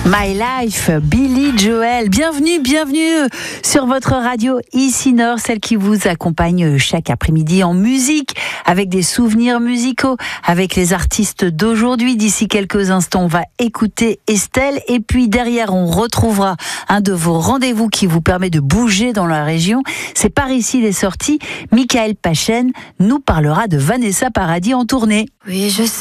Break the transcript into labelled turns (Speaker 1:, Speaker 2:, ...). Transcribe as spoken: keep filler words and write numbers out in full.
Speaker 1: My Life, Billy Joel. Bienvenue, bienvenue sur votre radio ici Nord, celle qui vous accompagne chaque après-midi en musique, avec des souvenirs musicaux, avec les artistes d'aujourd'hui. D'ici quelques instants, on va écouter Estelle. Et puis derrière, on retrouvera un de vos rendez-vous qui vous permet de bouger dans la région. C'est par ici les sorties. Michael Pachen nous parlera de Vanessa Paradis en tournée.
Speaker 2: Oui, je sais.